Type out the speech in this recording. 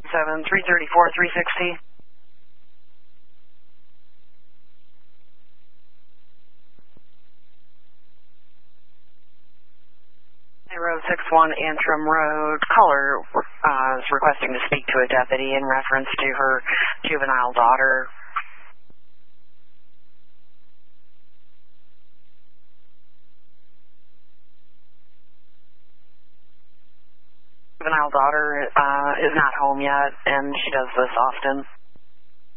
334, 360. Road 61 Antrim Road. Caller is requesting to speak to a deputy in reference to her juvenile daughter. Juvenile daughter is not home yet, and she does this often.